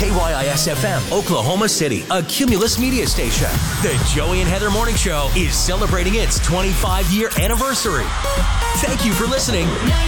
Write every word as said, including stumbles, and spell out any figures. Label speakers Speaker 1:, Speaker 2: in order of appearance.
Speaker 1: K Y I S F M, Oklahoma City, a Cumulus media station. The Joey and Heather Morning Show is celebrating its twenty-five year anniversary. Thank you for listening.